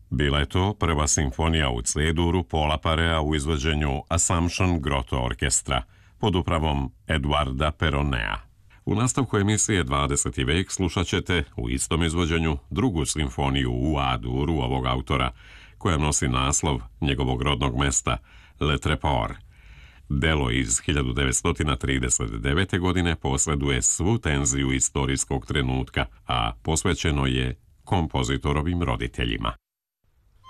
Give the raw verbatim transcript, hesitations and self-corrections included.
Bila je to prva simfonija u C-duru Paula Parea u izvođenju Assumption Grotto Orkestra pod upravom Eduarda Peronea. U nastavku emisije dvadeseti vek slušat ćete u istom izvođenju drugu simfoniju u A-duru ovog autora, koja nosi naslov njegovog rodnog mesta Le Tréport. Delo iz hiljadu devetsto trideset devete. godine posreduje svu tenziju istorijskog trenutka, a posvećeno je kompozitorovim roditeljima.